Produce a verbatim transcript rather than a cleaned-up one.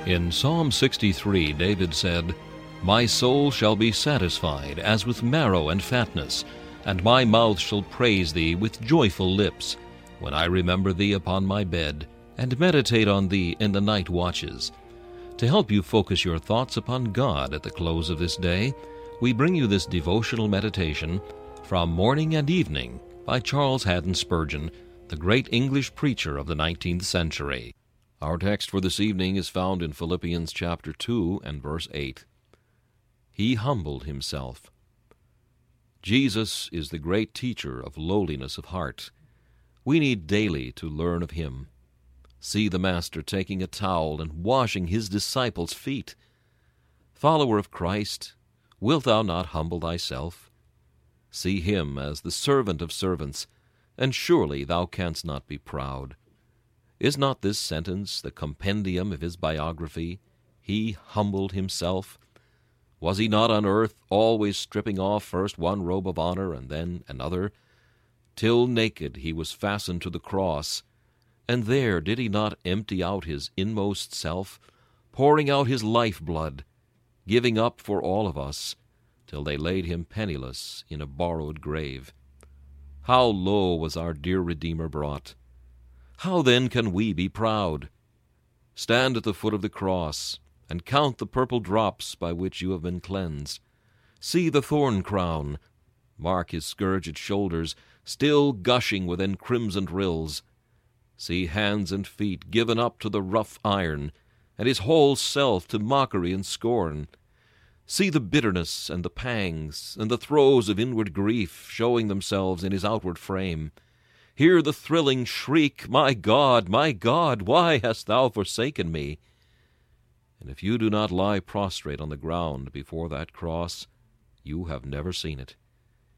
In Psalm sixty-three, David said, "My soul shall be satisfied as with marrow and fatness, and my mouth shall praise thee with joyful lips, when I remember thee upon my bed, and meditate on thee in the night watches." To help you focus your thoughts upon God at the close of this day, we bring you this devotional meditation from Morning and Evening by Charles Haddon Spurgeon, the great English preacher of the nineteenth century. Our text for this evening is found in Philippians chapter two and verse eight. He humbled himself. Jesus is the great teacher of lowliness of heart. We need daily to learn of him. See the Master taking a towel and washing his disciples' feet. Follower of Christ, wilt thou not humble thyself? See him as the servant of servants, and surely thou canst not be proud. Is not this sentence the compendium of his biography? He humbled himself. Was he not on earth always stripping off first one robe of honor and then another, till naked he was fastened to the cross? And there did he not empty out his inmost self, pouring out his life-blood, giving up for all of us, till they laid him penniless in a borrowed grave? How low was our dear Redeemer brought! How then can we be proud? Stand at the foot of the cross, and count the purple drops by which you have been cleansed. See the thorn crown. Mark his scourged shoulders, still gushing with encrimsoned rills. See hands and feet given up to the rough iron, and his whole self to mockery and scorn. See the bitterness and the pangs and the throes of inward grief showing themselves in his outward frame. Hear the thrilling shriek, "My God, my God, why hast thou forsaken me?" And if you do not lie prostrate on the ground before that cross, you have never seen it.